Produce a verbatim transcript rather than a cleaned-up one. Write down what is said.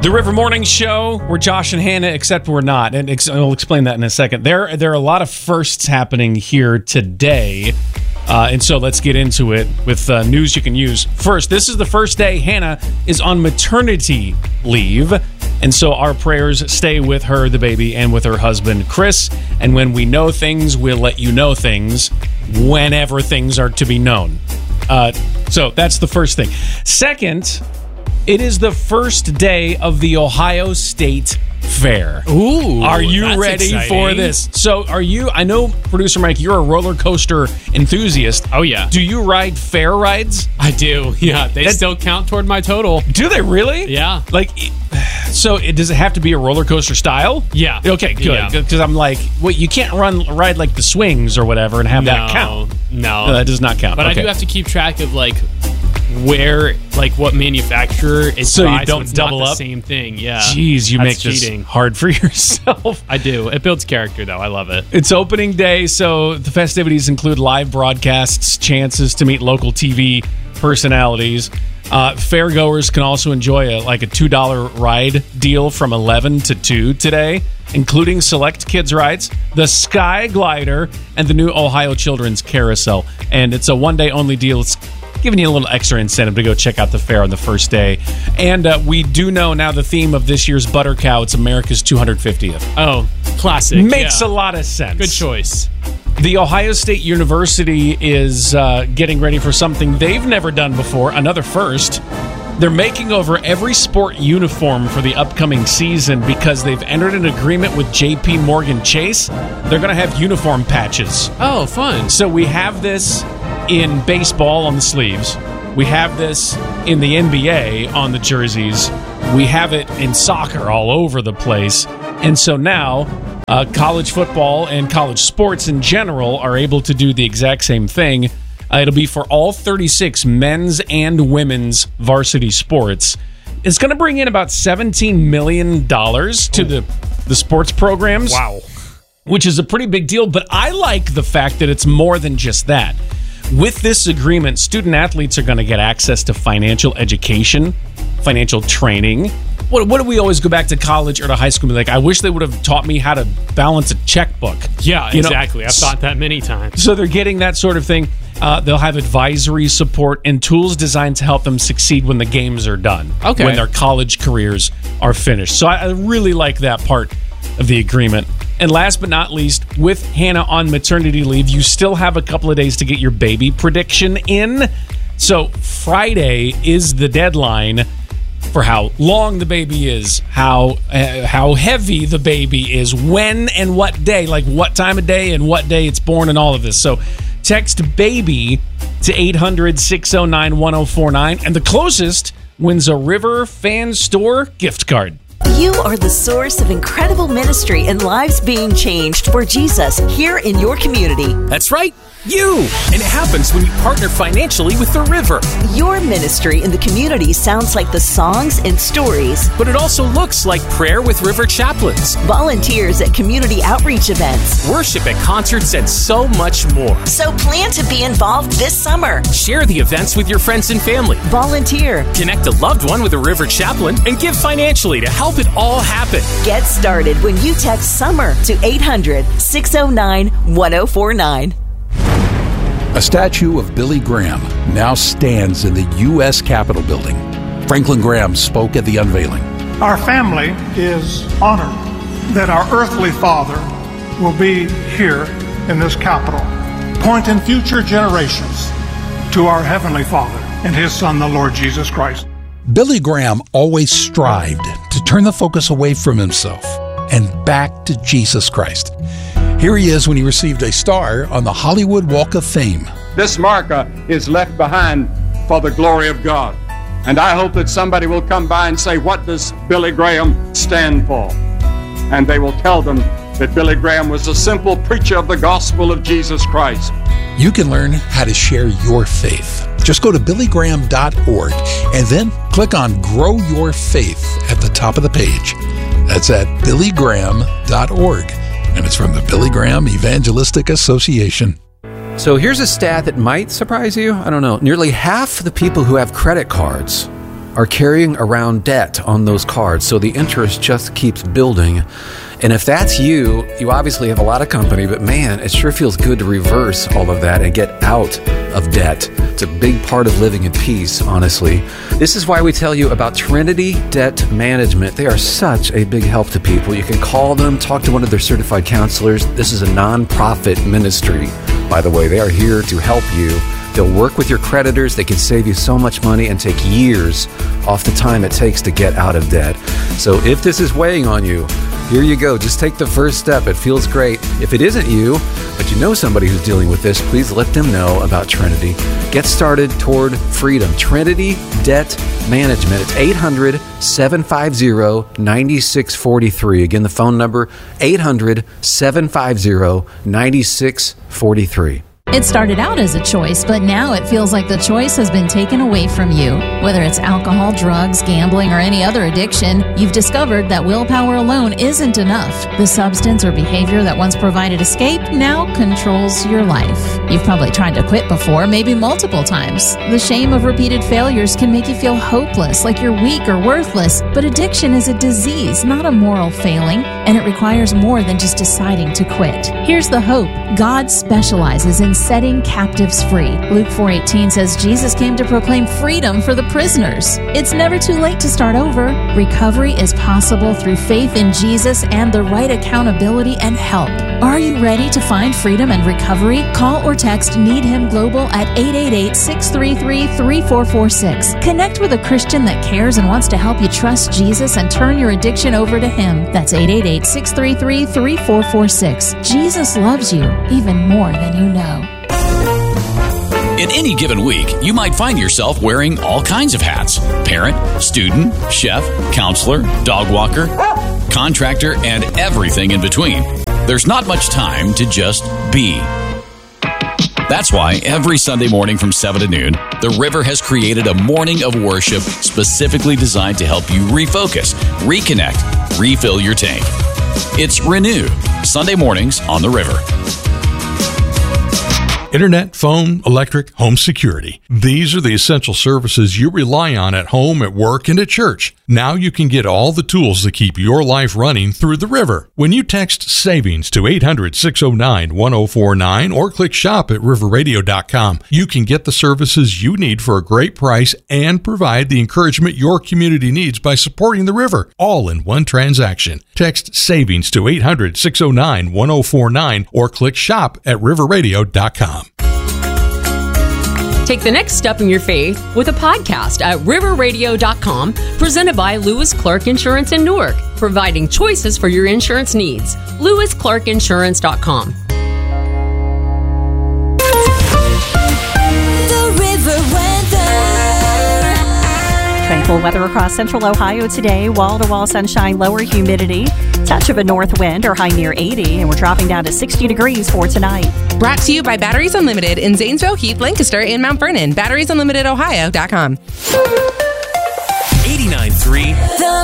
The River Morning Show, we're Josh and Hannah, except we're not. And ex- I'll explain that in a second. There, there are a lot of firsts happening here today. Uh, and so let's get into it with uh, news you can use. First, this is the first day Hannah is on maternity leave. And so our prayers stay with her, the baby, and with her husband, Chris. And when we know things, we'll let you know things whenever things are to be known. Uh, so that's the first thing. Second, it is the first day of the Ohio State Fair. Ooh, are you that's ready exciting. for this? So are you, I know, producer Mike, you're a roller coaster enthusiast. Oh, yeah. Do you ride fair rides? I do, yeah. They That- still count toward my total. Do they really? Yeah. Like, so it, does it have to be a roller coaster style? Yeah. Okay, good. Yeah. Because I'm like, wait, you can't run ride like the swings or whatever and have that count. No. No, that does not count. But okay. I do have to keep track of, like, where, like, what manufacturer it's So you by, don't it's double not up? the same thing, yeah. Jeez, you That's make this cheating. hard for yourself. I do. It builds character, though. I love it. It's opening day, so the festivities include live broadcasts, chances to meet local T V personalities. Uh, fairgoers can also enjoy a, like a two dollar ride deal from eleven to two today, including select kids rides, the Sky Glider, and the new Ohio Children's Carousel. And it's a one-day only deal. It's giving you a little extra incentive to go check out the fair on the first day. And uh, we do know now the theme of this year's Butter Cow, it's America's two hundred fiftieth. Oh, classic. Makes yeah. a lot of sense. Good choice. The Ohio State University is uh, getting ready for something they've never done before, another first. They're making over every sport uniform for the upcoming season because they've entered an agreement with J P Morgan Chase. They're going to have uniform patches. Oh, fun. So we have this in baseball on the sleeves. We have this in the N B A on the jerseys. We have it in soccer all over the place. And so now uh, college football and college sports in general are able to do the exact same thing. Uh, it'll be for all thirty-six men's and women's varsity sports. It's going to bring in about seventeen million dollars to the, the sports programs. Wow. Which is a pretty big deal, but I like the fact that it's more than just that. With this agreement, student athletes are going to get access to financial education, financial training. What, what do we always go back to college or to high school and be like, I wish they would have taught me how to balance a checkbook. Yeah, You know, exactly. I've thought that many times. So they're getting that sort of thing. Uh, they'll have advisory support and tools designed to help them succeed when the games are done. Okay. When their college careers are finished. So I, I really like that part of the agreement. And last but not least, with Hannah on maternity leave, you still have a couple of days to get your baby prediction in. So Friday is the deadline for how long the baby is, how uh, how heavy the baby is, when and what day, like what time of day and what day it's born and all of this. So text BABY to eight hundred, six oh nine, one oh four nine, and the closest wins a River Fan Store gift card. You are the source of incredible ministry and lives being changed for Jesus here in your community. That's right, you! And it happens when you partner financially with the River. Your ministry in the community sounds like the songs and stories, But it also looks like prayer with River chaplains, volunteers at community outreach events. worship at concerts, and so much more. So plan to be involved this summer. Share the events with your friends and family. Volunteer. Connect a loved one with a River chaplain and give financially to help it all happen. Get started when you text SUMMER to eight hundred, six oh nine, one oh four nine. A statue of Billy Graham now stands in the U S Capitol building. Franklin Graham spoke at the unveiling. Our family is honored that our earthly father will be here in this Capitol, pointing future generations to our Heavenly Father and His Son, the Lord Jesus Christ. Billy Graham always strived to turn the focus away from himself and back to Jesus Christ. Here he is when he received a star on the Hollywood Walk of Fame. This marker is left behind for the glory of God. And I hope that somebody will come by and say, what does Billy Graham stand for? And they will tell them that Billy Graham was a simple preacher of the gospel of Jesus Christ. You can learn how to share your faith. Just go to billy graham dot org and then click on Grow Your Faith at the top of the page. That's at billy graham dot org. And it's from the Billy Graham Evangelistic Association. So here's a stat that might surprise you. I don't know. Nearly half the people who have credit cards are carrying around debt on those cards, so the interest just keeps building. And if that's you, you obviously have a lot of company, but man, it sure feels good to reverse all of that and get out of debt. It's a big part of living in peace, honestly. This is why we tell you about Trinity Debt Management. They are such a big help to people. You can call them, talk to one of their certified counselors. This is a non-profit ministry, by the way. They are here to help you. They'll work with your creditors. They can save you so much money and take years off the time it takes to get out of debt. So if this is weighing on you, here you go. Just take the first step. It feels great. If it isn't you, but you know somebody who's dealing with this, please let them know about Trinity. Get started toward freedom. Trinity Debt Management. It's eight hundred, seven five zero, nine six four three. Again, the phone number, eight hundred, seven five zero, nine six four three. It started out as a choice, but now it feels like the choice has been taken away from you. Whether it's alcohol, drugs, gambling, or any other addiction, you've discovered that willpower alone isn't enough. The substance or behavior that once provided escape now controls your life. You've probably tried to quit before, maybe multiple times. The shame of repeated failures can make you feel hopeless, like you're weak or worthless. But addiction is a disease, not a moral failing, and it requires more than just deciding to quit. Here's the hope. God specializes in setting captives free. Luke four eighteen says Jesus came to proclaim freedom for the prisoners. It's never too late to start over. Recovery is possible through faith in Jesus and the right accountability and help. Are you ready to find freedom and recovery? Call or text Need Him Global at eight eight eight, six three three, three four four six. Connect with a Christian that cares and wants to help you trust Jesus and turn your addiction over to Him. That's eight eight eight, six three three, three four four six. Jesus loves you even more than you know. In any given week, you might find yourself wearing all kinds of hats: parent, student, chef, counselor, dog walker, contractor, and everything in between. There's not much time to just be. That's why every Sunday morning from seven to noon, The River has created a morning of worship specifically designed to help you refocus, reconnect, refill your tank. It's Renew, Sunday mornings on The River. Internet, phone, electric, home security. These are the essential services you rely on at home, at work, and at church. Now you can get all the tools that keep your life running through the River. When you text SAVINGS to eight hundred, six oh nine, one oh four nine or click shop at river radio dot com, you can get the services you need for a great price and provide the encouragement your community needs by supporting the River, all in one transaction. Text SAVINGS to eight hundred, six oh nine, one oh four nine or click shop at river radio dot com. Take the next step in your faith with a podcast at river radio dot com, presented by Lewis Clark Insurance in Newark, providing choices for your insurance needs. lewis clark insurance dot com. The River weather. Tranquil weather across central Ohio today. Wall-to-wall sunshine, lower humidity. Touch of a north wind, or high near eighty, and we're dropping down to sixty degrees for tonight. Brought to you by Batteries Unlimited in Zanesville, Heath, Lancaster, and Mount Vernon. batteries unlimited ohio dot com. eighty-nine point three The